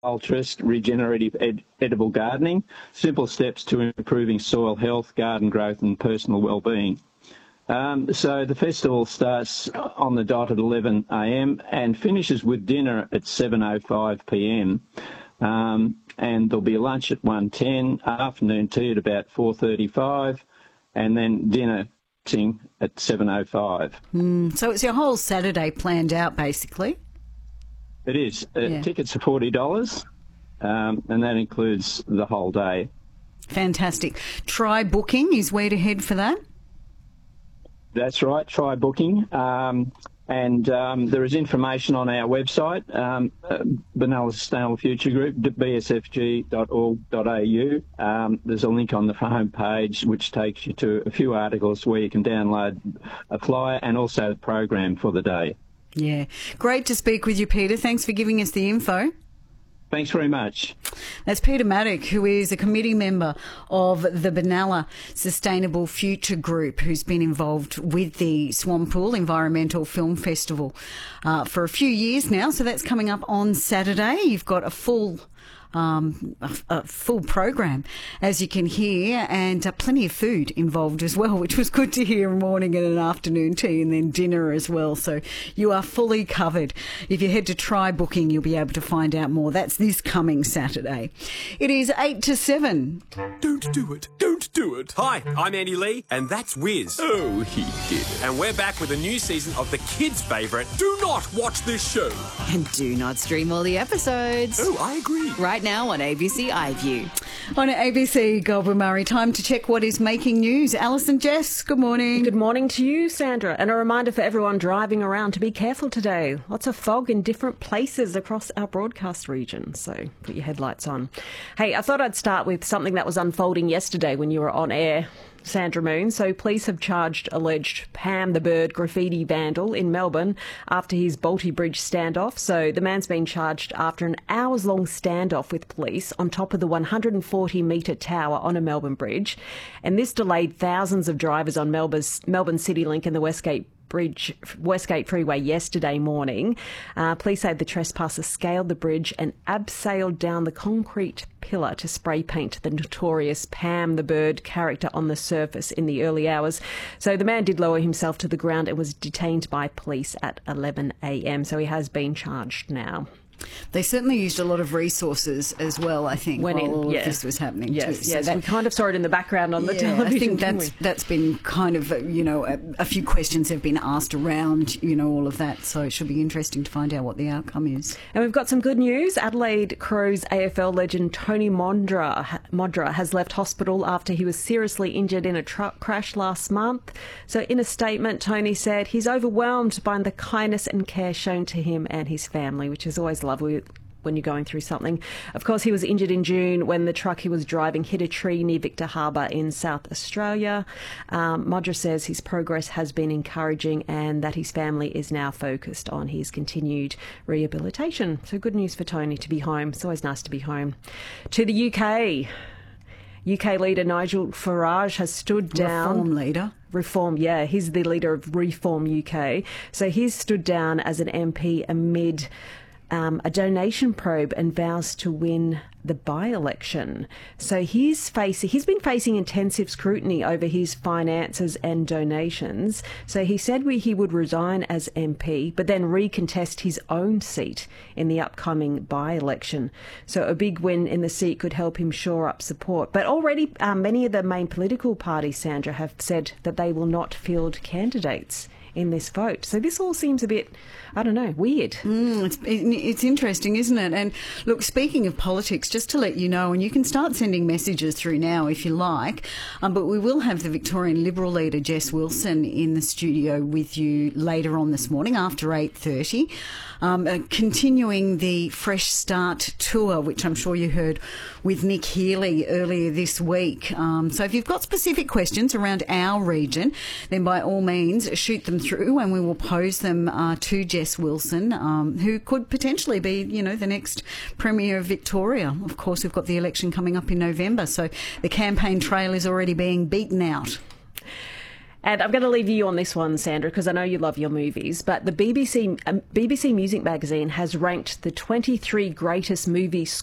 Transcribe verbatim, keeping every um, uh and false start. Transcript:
Altruist Regenerative ed- Edible Gardening, simple steps to improving soil health, garden growth and personal well-being. Um, so the festival starts on the dot at eleven a m and finishes with dinner at seven oh five p m Um, and there'll be lunch at one ten, afternoon tea at about four thirty-five, and then dinner at seven oh five. Mm, so it's your whole Saturday planned out, basically? It is. Uh, yeah. Tickets are forty dollars, um, and that includes the whole day. Fantastic. Try Booking is where to head for that? That's right, Try Booking. Um, and um, there is information on our website, um, uh, Benalla Sustainable Future Group, b s f g dot org dot a u. Um, there's a link on the home page which takes you to a few articles where you can download a flyer and also the program for the day. Yeah. Great to speak with you, Peter. Thanks for giving us the info. Thanks very much. That's Peter Maddock, who is a committee member of the Benalla Sustainable Future Group, who's been involved with the Swampool Environmental Film Festival uh, for a few years now. So that's coming up on Saturday. You've got a full Um, a, a full program, as you can hear, and uh, plenty of food involved as well, which was good to hear. Morning and an afternoon tea, and then dinner as well. So you are fully covered. If you head to Try Booking, you'll be able to find out more. That's this coming Saturday. It is eight to seven. Don't do it. Don't do it. Hi, I'm Andy Lee, and that's Wiz. Oh, he did it. And we're back with a new season of the kids' favourite, Do Not Watch This Show. And do not stream all the episodes. Oh, I agree. Right now on A B C iView. On A B C Goulburn Murray, time to check what is making news. Alison Jess, good morning. Good morning to you, Sandra. And a reminder for everyone driving around to be careful today. Lots of fog in different places across our broadcast region, so put your headlights on. Hey, I thought I'd start with something that was unfolding yesterday when you were on air, Sandra Moon. So police have charged alleged Pam the Bird graffiti vandal in Melbourne after his Balti Bridge standoff. So the man's been charged after an hours-long standoff with police on top of the one hundred forty metre tower on a Melbourne bridge. And this delayed thousands of drivers on Melbourne's Melbourne CityLink and the Westgate Bridge, Westgate Freeway yesterday morning. Uh, police say the trespasser scaled the bridge and abseiled down the concrete pillar to spray paint the notorious Pam the Bird character on the surface in the early hours. So the man did lower himself to the ground and was detained by police at eleven a m. So he has been charged now. They certainly used a lot of resources as well, I think, when while in, all yeah. of this was happening yes, too. Yes, so that, we kind of saw it in the background on the yeah, television. I think that's, that's been kind of, you know, a, a few questions have been asked around, you know, all of that. So it should be interesting to find out what the outcome is. And we've got some good news. Adelaide Crows A F L legend Tony Modra, Modra has left hospital after he was seriously injured in a truck crash last month. So in a statement, Tony said he's overwhelmed by the kindness and care shown to him and his family, which is always lovely when you're going through something. Of course, he was injured in June when the truck he was driving hit a tree near Victor Harbour in South Australia. Um, Modra says his progress has been encouraging and that his family is now focused on his continued rehabilitation. So good news for Tony to be home. It's always nice to be home. To the U K. U K leader Nigel Farage has stood down. Reform leader. Reform, yeah. He's the leader of Reform U K. So he's stood down as an M P amid Um, a donation probe and vows to win the by-election. So he's facing, he's been facing intensive scrutiny over his finances and donations. So he said we, he would resign as M P, but then recontest his own seat in the upcoming by-election. So a big win in the seat could help him shore up support. But already um, many of the main political parties, Sandra, have said that they will not field candidates in this vote. So this all seems a bit, I don't know, weird. Mm, it's, it's interesting, isn't it? And look, speaking of politics, just to let you know, and you can start sending messages through now if you like, um, but we will have the Victorian Liberal leader, Jess Wilson, in the studio with you later on this morning after eight thirty, um, uh, continuing the Fresh Start tour, which I'm sure you heard with Nick Healy earlier this week. Um, so if you've got specific questions around our region, then by all means shoot them through and we will pose them uh, to Jess Wilson, um, who could potentially be, you know, the next Premier of Victoria. Of course, we've got the election coming up in November, so the campaign trail is already being beaten out. And I'm going to leave you on this one, Sandra, because I know you love your movies, but the B B C um, B B C Music Magazine has ranked the twenty-three greatest movie